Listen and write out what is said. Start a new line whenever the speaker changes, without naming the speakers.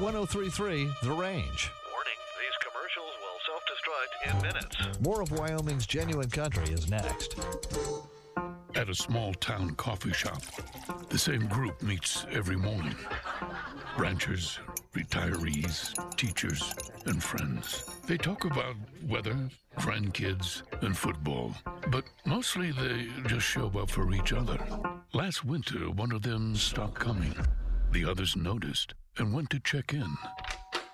1033 The Range.
Warning, these commercials will self-destruct in minutes.
More of Wyoming's genuine country is next.
At a small town coffee shop, the same group meets every morning. Ranchers, retirees, teachers, and friends. They talk about weather, grandkids, and football. But mostly they just show up for each other. Last winter, one of them stopped coming. The others noticed and went to check in.